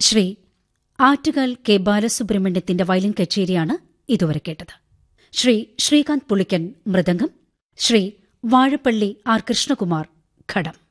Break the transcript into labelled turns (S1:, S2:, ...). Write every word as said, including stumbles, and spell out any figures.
S1: Shri Attukal K ബാലസുബ്രഹ്മണ്യത്തിന്റെ violin കച്ചേരിയാണ് ഇതുവരെ കേട്ടത്. Shri Srikanth Pulickan mridangam, Shri Vazhappally R Krishnakumar ഘടം.